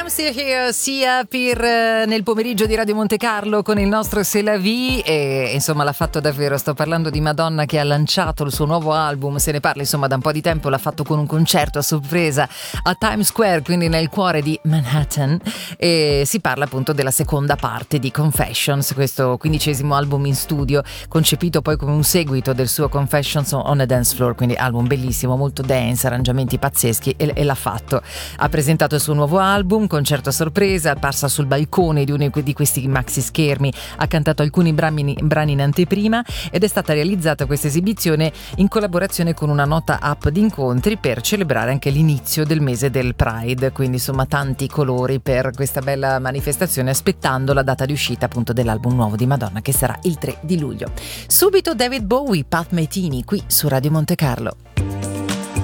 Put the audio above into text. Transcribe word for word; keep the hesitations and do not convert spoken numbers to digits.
I'm still here, sia per uh, nel pomeriggio di Radio Monte Carlo con il nostro C'est la vie, e insomma l'ha fatto davvero. Sto parlando di Madonna che ha lanciato il suo nuovo album, se ne parla insomma da un po' di tempo, l'ha fatto con un concerto a sorpresa a Times Square, quindi nel cuore di Manhattan, e si parla appunto della seconda parte di Confessions, questo quindicesimo album in studio, concepito poi come un seguito del suo Confessions on a Dance Floor, quindi album bellissimo, molto dance, arrangiamenti pazzeschi, e, e l'ha fatto. Ha presentato il suo nuovo album, concerto a sorpresa, apparsa sul balcone di uno di questi maxi schermi, ha cantato alcuni brani, brani in anteprima, ed è stata realizzata questa esibizione in collaborazione con una nota app di incontri per celebrare anche l'inizio del mese del Pride, quindi insomma tanti colori per questa bella manifestazione, aspettando la data di uscita appunto dell'album nuovo di Madonna, che sarà il tre di luglio. Subito David Bowie, Pat Metheny, qui su Radio Monte Carlo.